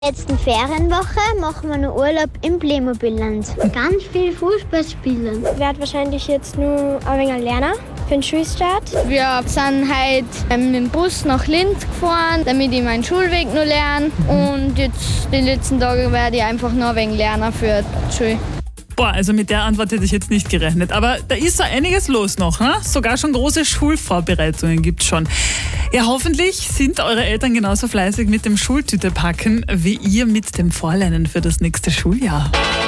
Letzten Ferienwoche machen wir noch Urlaub im Playmobilland. Ganz viel Fußball spielen. Ich werde wahrscheinlich jetzt nur ein wenig lernen für den Schulstart. Wir sind heute mit dem Bus nach Linz gefahren, damit ich meinen Schulweg noch lerne. Und jetzt die letzten Tage werde ich einfach noch ein wenig lernen für die Schule. Boah, also mit der Antwort hätte ich jetzt nicht gerechnet. Aber da ist so einiges los noch. Ne? Sogar schon große Schulvorbereitungen gibt es schon. Ja, hoffentlich sind eure Eltern genauso fleißig mit dem Schultütepacken wie ihr mit dem Vorlernen für das nächste Schuljahr.